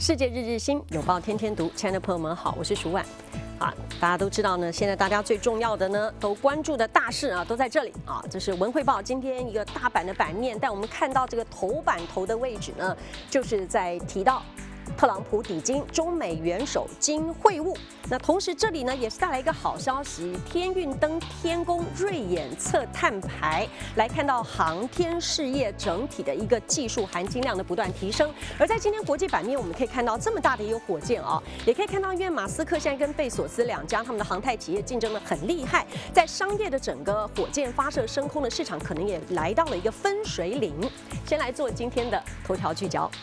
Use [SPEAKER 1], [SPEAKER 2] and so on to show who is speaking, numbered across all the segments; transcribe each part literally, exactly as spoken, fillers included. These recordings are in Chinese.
[SPEAKER 1] 世界日日新，有报天天读。亲爱的朋友们好，我是舒婉。啊，大家都知道呢，现在大家最重要的呢，都关注的大事啊，都在这里啊。这是文汇报今天一个大版的版面，但我们看到这个头版头的位置呢，就是在提到特朗普抵京，中美元首经会晤。那同时这里呢也是带来一个好消息，天运登天宫瑞眼测碳排，来看到航天事业整体的一个技术含金量的不断提升。而在今天国际版面，我们可以看到这么大的一个火箭啊，也可以看到，因为马斯克现在跟贝索斯两家他们的航太企业竞争得很厉害，在商业的整个火箭发射升空的市场，可能也来到了一个分水岭。先来做今天的头条聚焦。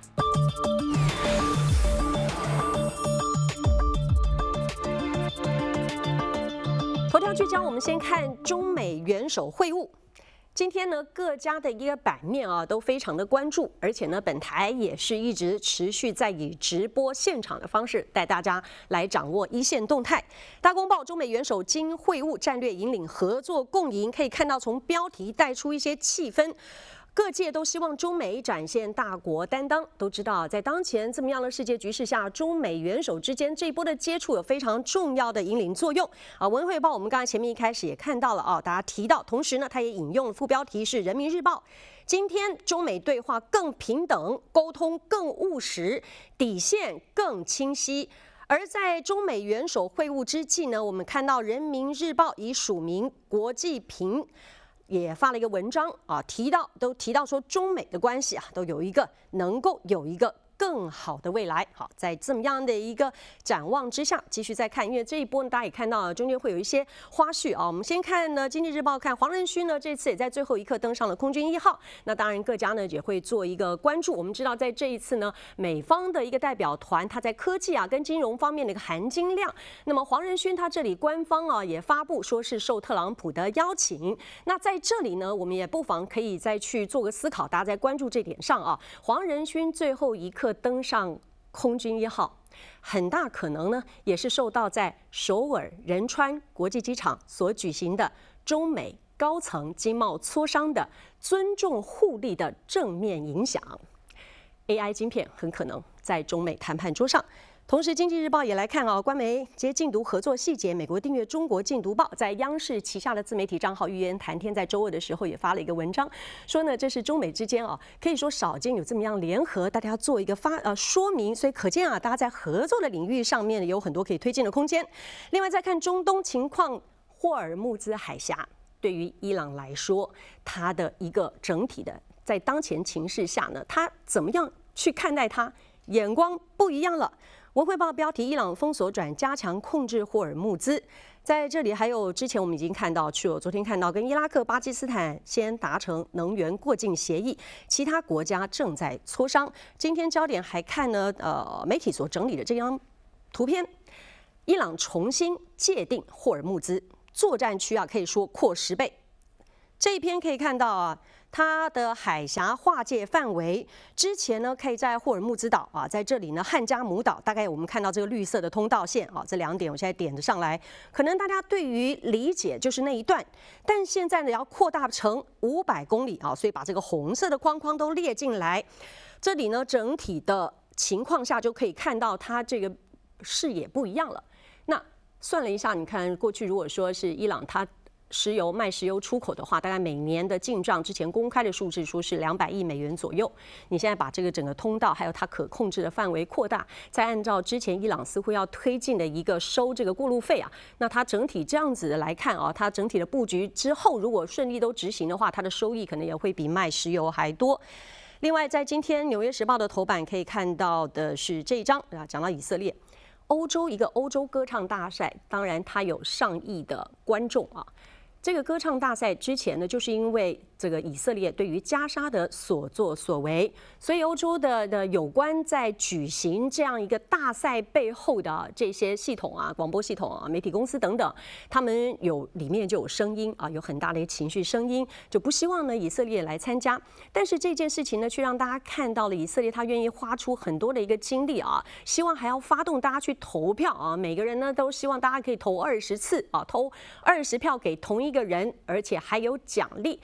[SPEAKER 1] 头条聚焦，我们先看中美元首会晤。今天呢，各家的一个版面啊，都非常的关注，而且呢，本台也是一直持续在以直播现场的方式带大家来掌握一线动态。大公报中美元首经会晤，战略引领合作共赢，可以看到从标题带出一些气氛。各界都希望中美展现大国担当。都知道，在当前这么样的世界局势下，中美元首之间这一波的接触有非常重要的引领作用啊。文汇报我们刚才前面一开始也看到了啊，大家提到，同时呢，他也引用了副标题是《人民日报》。今天中美对话更平等，沟通更务实，底线更清晰。而在中美元首会晤之际呢，我们看到《人民日报》以署名国际评也发了一个文章啊，提到都提到说中美的关系啊，都有一个能够有一个更好的未来。好，在这么样的一个展望之下，继续再看，因为这一波呢，大家也看到中间会有一些花絮啊。我们先看呢，《经济日报》看黄仁勋呢，这次也在最后一刻登上了空军一号。那当然，各家呢也会做一个关注。我们知道，在这一次呢，美方的一个代表团，他在科技啊跟金融方面的一个含金量。那么黄仁勋他这里官方啊也发布说是受特朗普的邀请。那在这里呢，我们也不妨可以再去做个思考，大家在关注这点上啊。黄仁勋最后一刻登上空军一号，很大可能呢，也是受到在首尔仁川国际机场所举行的中美高层经贸磋商的尊重互利的正面影响。A I 晶片很可能在中美谈判桌上。同时，《经济日报》也来看啊，官媒这些禁毒合作细节。美国订阅中国禁毒报在央视旗下的自媒体账号“预言谈天”在周二的时候也发了一个文章，说呢，这是中美之间啊，可以说少见有这么样联合，大家做一个发呃说明。所以可见啊，大家在合作的领域上面有很多可以推进的空间。另外，再看中东情况，霍尔木兹海峡对于伊朗来说，它的一个整体的在当前情势下呢，它怎么样去看待它，眼光不一样了。文汇报标题：伊朗封锁转加强控制霍尔木兹。在这里还有之前我们已经看到，去我昨天看到跟伊拉克、巴基斯坦先达成能源过境协议，其他国家正在磋商。今天焦点还看呢，呃，媒体所整理的这张图片，伊朗重新界定霍尔木兹作战区啊，可以说扩十倍。这一篇可以看到啊，它的海峡划界范围之前呢，可以在霍尔木兹岛啊，在这里呢，汉加姆岛，大概我们看到这个绿色的通道线啊，这两点我现在点着上来，可能大家对于理解就是那一段，但现在呢要扩大成五百公里啊，所以把这个红色的框框都列进来，这里呢整体的情况下就可以看到它这个视野不一样了。那算了一下，你看过去如果说是伊朗它石油卖石油出口的话，大概每年的进账之前公开的数字说是两百亿美元左右。你现在把这个整个通道还有它可控制的范围扩大，再按照之前伊朗似乎要推进的一个收这个过路费啊，那它整体这样子来看啊，它整体的布局之后如果顺利都执行的话，它的收益可能也会比卖石油还多。另外，在今天《纽约时报》的头版可以看到的是这一章啊，讲到以色列。欧洲一个欧洲歌唱大赛，当然它有上亿的观众啊。这个歌唱大赛之前呢，就是因为这个以色列对于加沙的所作所为，所以欧洲的的有关在举行这样一个大赛背后的这些系统啊，广播系统啊、媒体公司等等，他们有里面就有声音啊，有很大的一个情绪声音，就不希望呢以色列来参加。但是这件事情呢，却让大家看到了以色列他愿意花出很多的一个精力啊，希望还要发动大家去投票啊，每个人呢都希望大家可以投二十次啊，投二十票给同一个人，而且还有奖励。在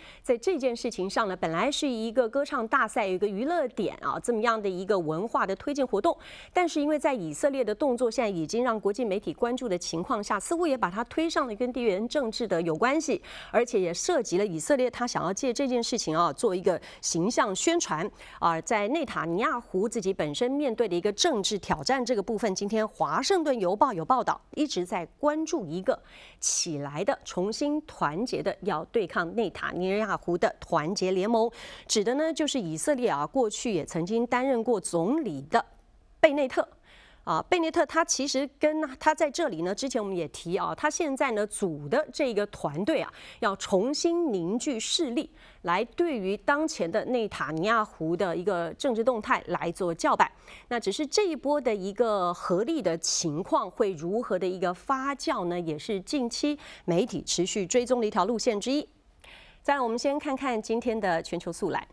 [SPEAKER 1] 这件事情上呢，本来是一个歌唱大赛，有一个娱乐点啊，这么样的一个文化的推进活动，但是因为在以色列的动作现在已经让国际媒体关注的情况下，似乎也把它推上了跟地缘政治的有关系，而且也涉及了以色列他想要借这件事情啊做一个形象宣传啊，在内塔尼亚胡自己本身面对的一个政治挑战这个部分，今天《华盛顿邮报》有报道，一直在关注一个起来的、重新团结的要对抗内塔尼亚胡的团结联盟，指的呢就是以色列啊过去也曾经担任过总理的贝内特。啊，贝内特他其实跟他在这里呢，之前我们也提啊，他现在呢组的这个团队啊，要重新凝聚势力，来对于当前的内塔尼亚胡的一个政治动态来做叫板。那只是这一波的一个合力的情况会如何的一个发酵呢？也是近期媒体持续追踪的一条路线之一。再来，我们先看看今天的全球速览。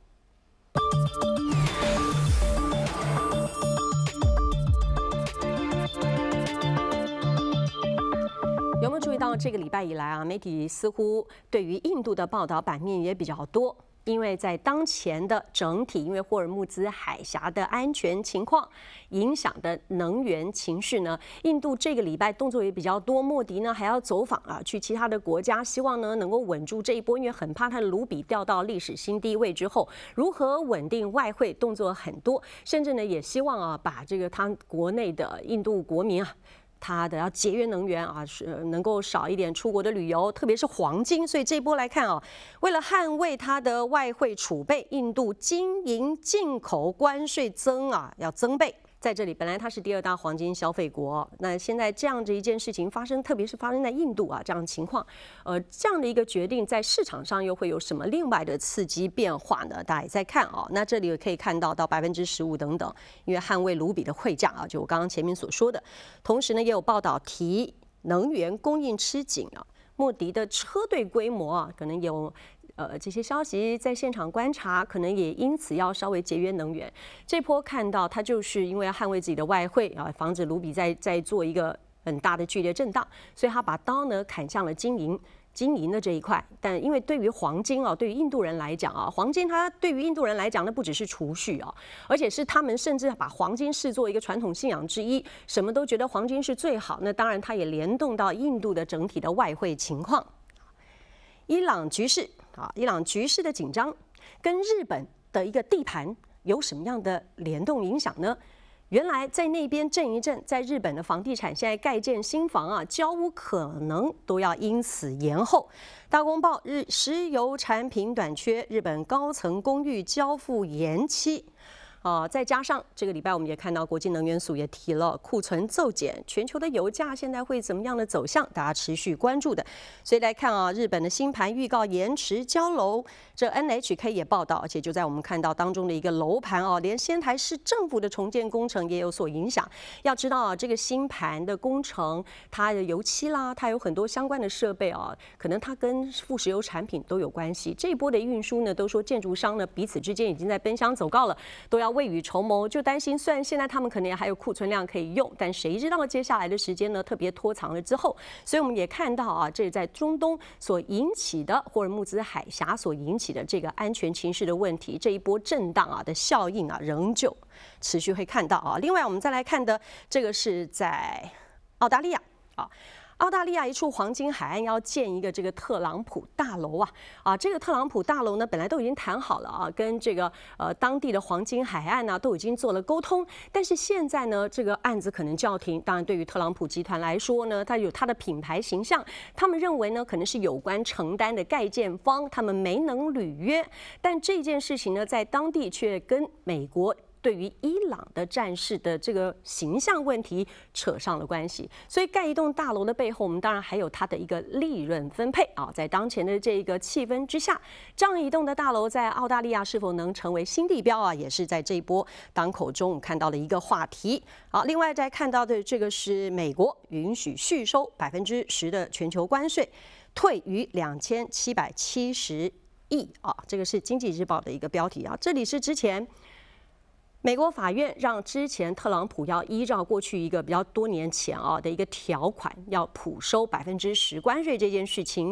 [SPEAKER 1] 有没有注意到这个礼拜以来啊，媒体似乎对于印度的报道版面也比较多？因为在当前的整体，因为霍尔木兹海峡的安全情况影响的能源情绪呢，印度这个礼拜动作也比较多。莫迪呢还要走访啊，去其他的国家，希望呢能够稳住这一波，因为很怕他的卢比掉到历史新低位之后，如何稳定外汇动作很多，甚至呢也希望啊把这个他国内的印度国民啊。它的要节约能源啊，是能够少一点出国的旅游，特别是黄金。所以这一波来看啊，为了捍卫它的外汇储备，印度金银进口关税增啊，要增倍。在这里，本来它是第二大黄金消费国，那现在这样的一件事情发生，特别是发生在印度啊这样的情况，呃，这样的一个决定在市场上又会有什么另外的刺激变化呢？大家也在看啊。那这里也可以看到到百分之十五等等，因为捍卫卢比的汇价啊，就我刚刚前面所说的。同时呢，也有报道提能源供应吃紧啊，莫迪的车队规模啊，可能有。呃，这些消息在现场观察，可能也因此要稍微节约能源。这波看到他就是因为要捍卫自己的外汇啊，防止卢比在在做一个很大的剧烈震荡，所以他把刀呢砍向了金银。金银的这一块，但因为对于黄金啊，对于印度人来讲啊，黄金它对于印度人来讲，那不只是储蓄啊，而且是他们甚至把黄金视作一个传统信仰之一，什么都觉得黄金是最好。那当然，它也联动到印度的整体的外汇情况。伊朗局势啊，伊朗局势的紧张跟日本的一个地盘有什么样的联动影响呢？原来在那边震一震，在日本的房地产现在盖建新房啊，交屋可能都要因此延后。大公报日石油产品短缺，日本高层公寓交付延期。啊，再加上这个礼拜我们也看到国际能源署也提了库存骤减，全球的油价现在会怎么样的走向？大家持续关注的。所以来看啊，日本的新盘预告延迟交楼，这 N H K 也报道，而且就在我们看到当中的一个楼盘哦，连仙台市政府的重建工程也有所影响。要知道啊，这个新盘的工程，它的油漆啦，它有很多相关的设备啊，可能它跟副石油产品都有关系。这一波的运输呢，都说建筑商呢彼此之间已经在奔相走告了，都要未雨绸缪，就担心虽然现在他们可能也还有库存量可以用，但谁知道接下来的时间呢特别拖长了之后，所以我们也看到啊，这在中东所引起的霍尔木兹海峡所引起的这个安全情势的问题，这一波震荡啊的效应啊，仍旧持续会看到啊。另外，我们再来看的这个是在澳大利亚啊。澳大利亚一处黄金海岸要建一个这个特朗普大楼啊啊，这个特朗普大楼呢本来都已经谈好了啊，跟这个呃当地的黄金海岸呢、啊、都已经做了沟通，但是现在呢这个案子可能叫停。当然，对于特朗普集团来说呢，它有它的品牌形象，他们认为呢可能是有关承担的盖建方他们没能履约，但这件事情呢在当地却跟美国。对于伊朗的战事的这个形象问题扯上了关系，所以盖一栋大楼的背后，我们当然还有它的一个利润分配啊。在当前的这个气氛之下，这样一栋的大楼在澳大利亚是否能成为新地标啊，也是在这一波当口中我们看到的一个话题。好，另外再看到的这个是美国允许续收百分之十的全球关税，退余两千七百七十亿啊，这个是经济日报的一个标题啊。这里是之前。美国法院让之前特朗普要依照过去一个比较多年前啊的一个条款，要普收百分之十关税这件事情，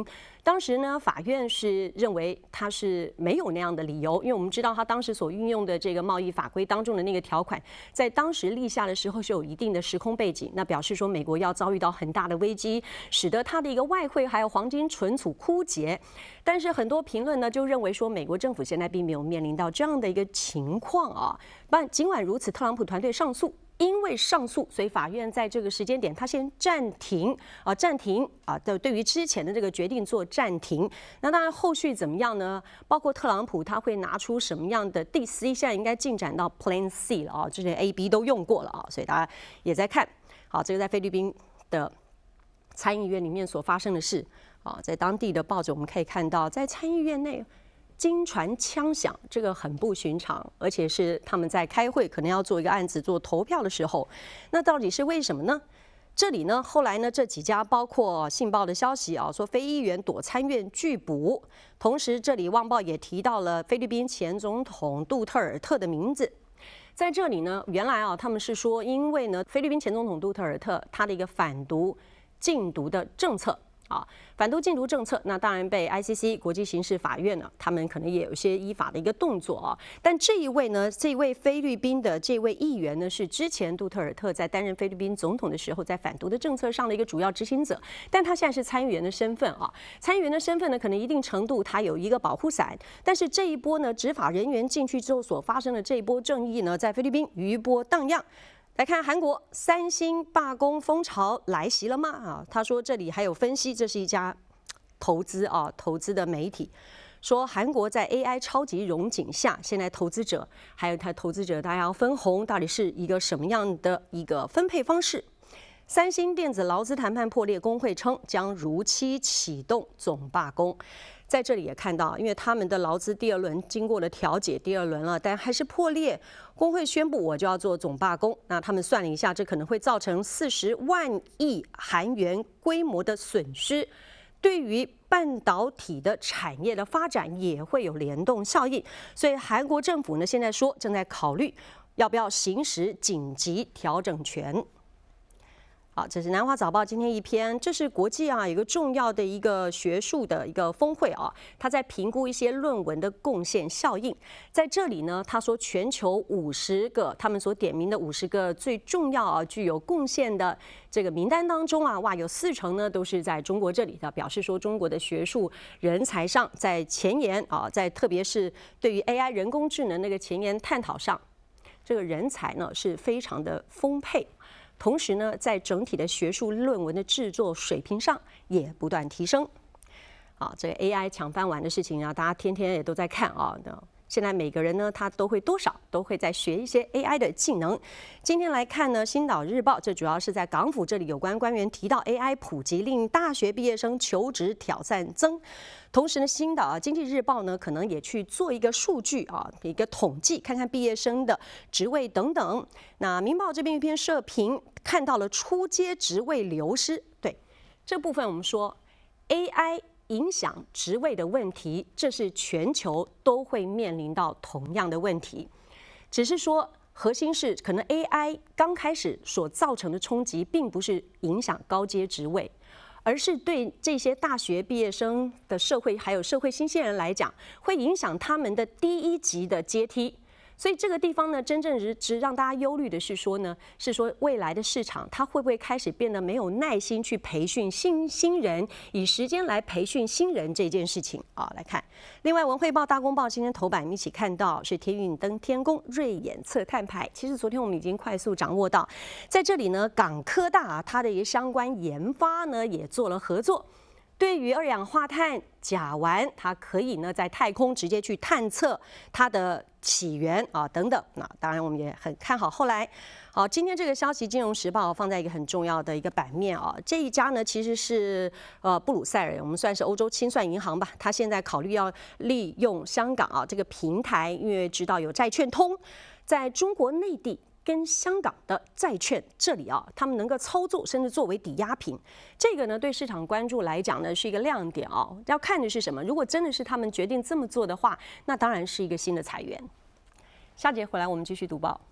[SPEAKER 1] 当时呢，法院是认为他是没有那样的理由，因为我们知道他当时所运用的这个贸易法规当中的那个条款，在当时立下的时候是有一定的时空背景，那表示说美国要遭遇到很大的危机，使得它的一个外汇还有黄金存储枯竭。但是很多评论呢就认为说，美国政府现在并没有面临到这样的一个情况啊。但尽管如此，特朗普团队上诉。因为上诉，所以法院在这个时间点，他先暂停啊，暂停啊的对于之前的这个决定做暂停。那当然后续怎么样呢？包括特朗普他会拿出什么样的第 C， 现在应该进展到 Plan C 了啊，之前 A、B 都用过了啊，所以大家也在看。好，这个在菲律宾的参议院里面所发生的事啊，在当地的报纸我们可以看到，在参议院内。金船枪响，这个很不寻常，而且是他们在开会，可能要做一个案子做投票的时候，那到底是为什么呢？这里呢，后来呢，这几家包括《信报》的消息啊，说非议员躲参院拒捕，同时这里《旺报》也提到了菲律宾前总统杜特尔特的名字。在这里呢，原来啊，他们是说，因为呢，菲律宾前总统杜特尔特他的一个反毒禁毒的政策。啊，反毒禁毒政策，那当然被 I C C 国际刑事法院呢，他们可能也有一些依法的一个动作啊。但这一位呢，这位菲律宾的这位议员呢，是之前杜特尔特在担任菲律宾总统的时候，在反毒的政策上的一个主要执行者。但他现在是参议员的身份啊，参议员的身份呢，可能一定程度他有一个保护伞。但是这一波呢，执法人员进去之后所发生的这一波正义呢，在菲律宾余波荡漾。来看韩国三星罢工风潮来袭了吗？啊，他说这里还有分析，这是一家投资啊投资的媒体说，韩国在 A I 超级荣景下，现在投资者还有他投资者大家要分红，到底是一个什么样的一个分配方式？三星电子劳资谈判破裂，工会称将如期启动总罢工。在这里也看到，因为他们的劳资第二轮经过了调解，第二轮了，但还是破裂。工会宣布我就要做总罢工。那他们算了一下，这可能会造成四十万亿韩元规模的损失，对于半导体的产业的发展也会有联动效应。所以韩国政府呢，现在说正在考虑要不要行使紧急调整权。好，这是南华早报今天一篇，这是国际啊有一个重要的一个学术的一个峰会啊，他在评估一些论文的贡献效应。在这里呢，他说全球五十个他们所点名的五十个最重要啊具有贡献的这个名单当中啊，哇，有四成呢都是在中国这里的，表示说中国的学术人才上在前沿啊，在特别是对于 A I 人工智能那个前沿探讨上，这个人才呢是非常的丰沛。同时呢，在整体的学术论文的制作水平上也不断提升。啊，这个 A I 抢饭碗的事情啊，大家天天也都在看啊。现在每个人呢，他都会多少都会在学一些 A I 的技能。今天来看呢，《星岛日报》这主要是在港府这里有关官员提到 A I 普及令大学毕业生求职挑战增。同时呢，星岛啊，经济日报呢，可能也去做一个数据啊，一个统计，看看毕业生的职位等等。那明报这边一篇社评看到了初阶职位流失，对这部分我们说 A I 影响职位的问题，这是全球都会面临到同样的问题，只是说核心是可能 A I 刚开始所造成的冲击，并不是影响高阶职位。而是对这些大学毕业生的社会还有社会新鲜人来讲，会影响他们的第一级的阶梯。所以这个地方呢，真正值让大家忧虑的是说呢，是说未来的市场它会不会开始变得没有耐心去培训新新人，以时间来培训新人这件事情啊，来看。另外，文汇报、大公报今天头版一起看到是天运登天宫瑞眼测碳排。其实昨天我们已经快速掌握到，在这里呢，港科大啊，它的一个相关研发呢也做了合作。对于二氧化碳、甲烷，它可以呢在太空直接去探测它的起源啊等等。那当然我们也很看好。后来，好，今天这个消息，《金融时报》放在一个很重要的一个版面啊。这一家呢其实是呃布鲁塞尔，我们算是欧洲清算银行吧。它现在考虑要利用香港啊这个平台，因为知道有债券通，在中国内地跟香港的债券这里啊，他们能够操作，甚至作为抵押品，这个呢对市场关注来讲呢是一个亮点啊。要看的是什么？如果真的是他们决定这么做的话，那当然是一个新的财源。下节回来我们继续读报。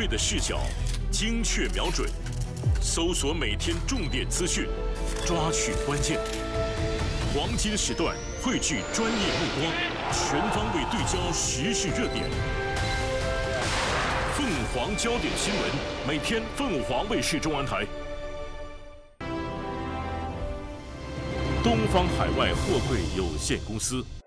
[SPEAKER 2] 锐的视角，精确瞄准，搜索每天重点资讯，抓取关键。黄金时段汇聚专业目光，全方位对焦时事热点。凤凰焦点新闻，每天凤凰卫视中文台。东方海外货柜有限公司。